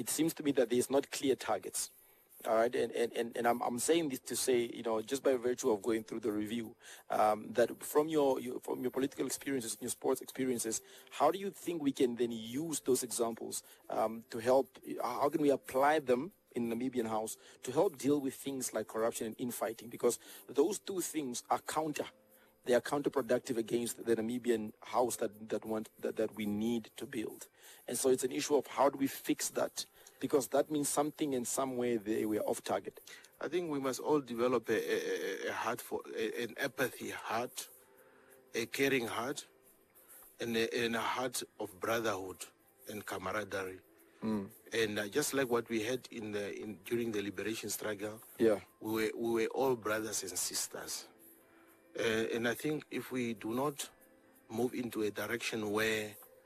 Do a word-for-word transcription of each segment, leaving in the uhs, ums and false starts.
it seems to me that there's not clear targets. All right, and, and, and, and I'm, I'm saying this to say, you know, just by virtue of going through the review, um, that from your, your from your political experiences, your sports experiences, how do you think we can then use those examples um, to help, how can we apply them in Namibian House to help deal with things like corruption and infighting? Because those two things are counter. They are counterproductive against the Namibian House that, that, want, that, that we need to build. And so it's an issue of how do we fix that? Because that means something in some way they were off target. I think we must all develop a, a, a heart for a, an empathy heart, a caring heart, and a, and a heart of brotherhood and camaraderie. Mm. And uh, just like what we had in the in during the liberation struggle, yeah, we were we were all brothers and sisters. Uh, and I think if we do not move into a direction where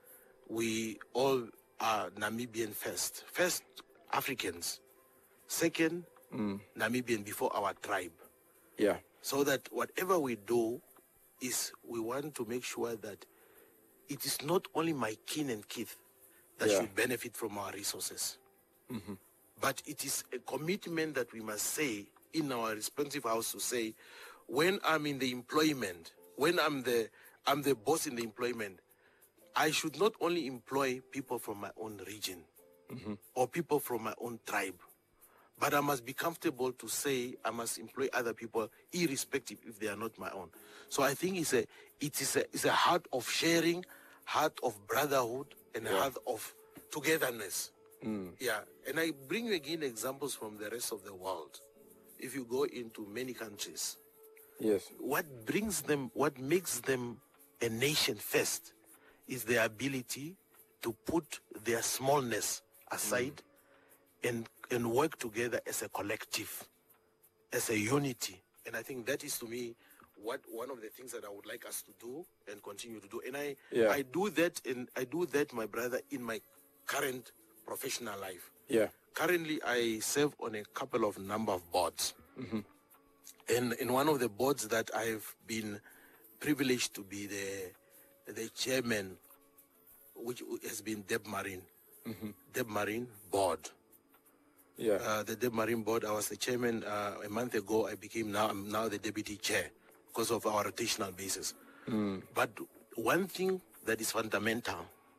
we all are Namibian first. First, Africans. Second, mm. Namibian before our tribe. Yeah. So that whatever we do is we want to make sure that it is not only my kin and kith that yeah. should benefit from our resources. Mm-hmm. But it is a commitment that we must say in our respective house to say, when I'm in the employment, when I'm the I'm the boss in the employment, I should not only employ people from my own region mm-hmm. or people from my own tribe, but I must be comfortable to say I must employ other people irrespective if they are not my own. So I think it's a, it is a, it's a heart of sharing, heart of brotherhood, and yeah. a heart of togetherness. Mm. Yeah, and I bring you again examples from the rest of the world. If you go into many countries, yes, what brings them, what makes them a nation first is their ability to put their smallness aside mm. and and work together as a collective, as a unity. And I think that is, to me, what one of the things that I would like us to do and continue to do. And I yeah. I do that, and I do that, my brother, in my current professional life. Yeah. Currently, I serve on a couple of number of boards. Mm-hmm. And in one of the boards that I've been privileged to be the the chairman, which has been Debmarine, mm-hmm. Debmarine board. Yeah. Uh, the Debmarine board, I was the chairman uh, a month ago. I became now, I'm now the deputy chair because of our rotational basis. Mm. But one thing that is fundamental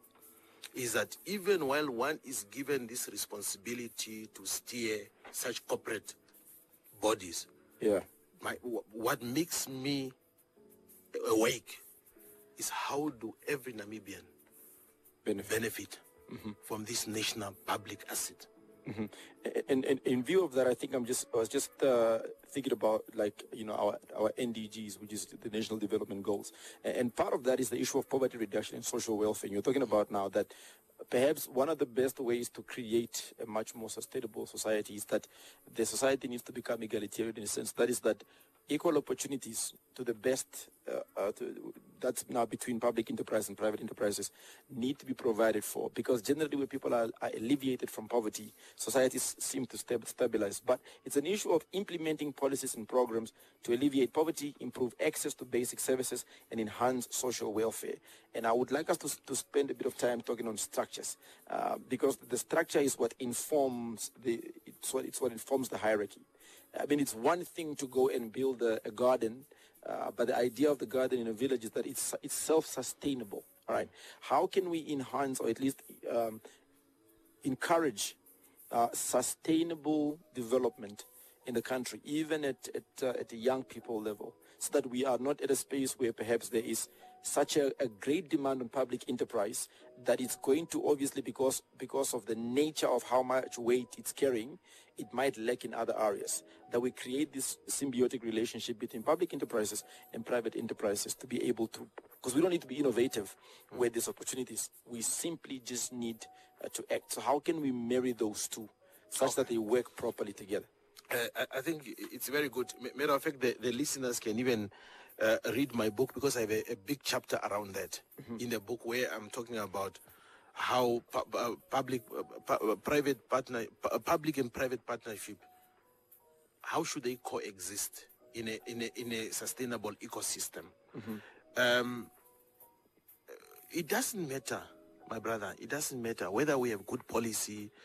is that even while one is given this responsibility to steer such corporate bodies, yeah, my what makes me awake is how do every Namibian benefit, benefit mm-hmm. from this national public asset. Mm-hmm. And, and in view of that, I think I'm just I was just uh, thinking about, like, you know, our our N D Gs, which is the National Development Goals, and part of that is the issue of poverty reduction and social welfare. And you're talking about now that perhaps one of the best ways to create a much more sustainable society is that the society needs to become egalitarian in a sense. That is that equal opportunities to the best, uh, uh, to, that's now between public enterprise and private enterprises, need to be provided for. Because generally when people are, are alleviated from poverty, societies seem to stab, stabilize. But it's an issue of implementing policies and programs to alleviate poverty, improve access to basic services, and enhance social welfare. And I would like us to, to spend a bit of time talking on structures, uh, because the structure is what informs the, it's what, it's what informs the hierarchy. I mean, it's one thing to go and build a, a garden, uh, but the idea of the garden in a village is that it's, it's self-sustainable, all right? How can we enhance or at least um, encourage uh, sustainable development in the country, even at, at, uh, at a young people level, so that we are not at a space where perhaps there is such a, a great demand on public enterprise that it's going to, obviously, because because of the nature of how much weight it's carrying, it might lack in other areas. That we create this symbiotic relationship between public enterprises and private enterprises to be able to, because we don't need to be innovative where there's opportunities. We simply just need uh, to act. So how can we marry those two such that they work properly together? Uh, I, I think it's very good. Matter of fact, the, the listeners can even uh, read my book, because I have a, a big chapter around that mm-hmm. in the book, where I'm talking about how pu- uh, public, uh, pu- uh, private partner, pu- public and private partnership, how should they coexist in a in a in a sustainable ecosystem? Mm-hmm. Um, it doesn't matter, my brother. It doesn't matter whether we have good policy,